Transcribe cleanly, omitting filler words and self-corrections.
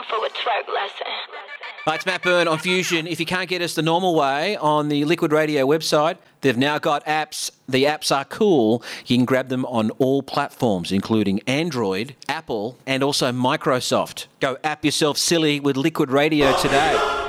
time for a twerk lesson. Hi, it's Matt Byrne on Fusion. If you can't get us the normal way on the Liquid Radio website, they've now got apps. The apps are cool. You can grab them on all platforms, including Android, Apple, and also Microsoft. Go app yourself silly with Liquid Radio today.